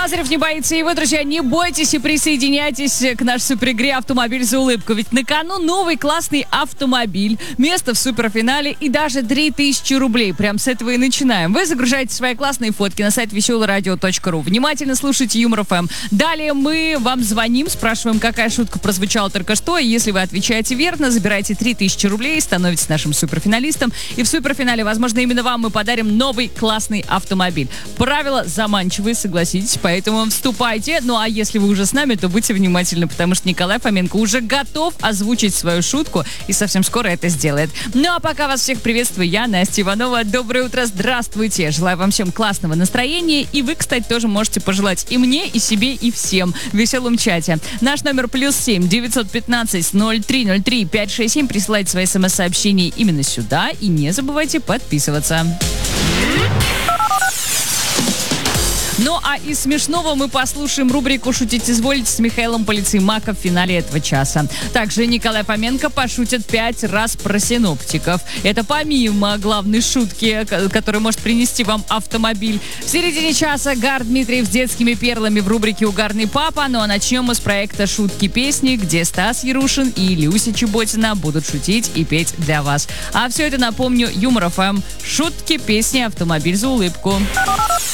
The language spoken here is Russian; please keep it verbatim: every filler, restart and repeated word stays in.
Лазарев не боится, и вы, друзья, не бойтесь и присоединяйтесь к нашей суперигре «Автомобиль за улыбку». Ведь на кону новый классный автомобиль, место в суперфинале и даже три тысячи рублей. Прям с этого и начинаем. Вы загружаете свои классные фотки на сайт веселое радио точка ру. Внимательно слушайте Юмор эф эм. Далее мы вам звоним, спрашиваем, какая шутка прозвучала только что. И если вы отвечаете верно, забираете три тысячи рублей, становитесь нашим суперфиналистом. И в суперфинале, возможно, именно вам мы подарим новый классный автомобиль. Правила заманчивые, согласитесь, поэтому вступайте. Ну а если вы уже с нами, то будьте внимательны, потому что Николай Фоменко уже готов озвучить свою шутку и совсем скоро это сделает. Ну а пока вас всех приветствую, я, Настя Иванова. Доброе утро, здравствуйте. Желаю вам всем классного настроения. И вы, кстати, тоже можете пожелать и мне, и себе, и всем в веселом чате. Наш номер плюс семь девятьсот пятнадцать ноль три ноль три пять шесть семь. Присылайте свои смс-сообщения именно сюда. И не забывайте подписываться. Ну а из смешного мы послушаем рубрику «Шутить изволите» с Михаилом Полицеймако в финале этого часа. Также Николай Фоменко пошутит пять раз про синоптиков. Это помимо главной шутки, которую может принести вам автомобиль. В середине часа Гар Дмитриев с детскими перлами в рубрике «Угарный папа». Ну а начнем мы с проекта «Шутки песни», где Стас Ярушин и Люся Чеботина будут шутить и петь для вас. А все это, напомню, Юмор эф эм. Шутки, песни, автомобиль за улыбку.